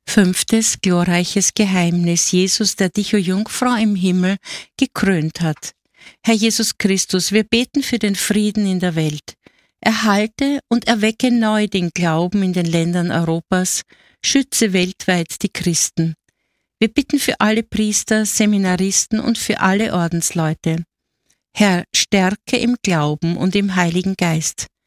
5. glorreiches Geheimnis: Jesus, der dich, o Jungfrau, im Himmel gekrönt hat. Herr Jesus Christus, wir beten für den Frieden in der Welt. Erhalte und erwecke neu den Glauben in den Ländern Europas, schütze weltweit die Christen. Wir bitten für alle Priester, Seminaristen und für alle Ordensleute. Herr, stärke im Glauben und im Heiligen Geist.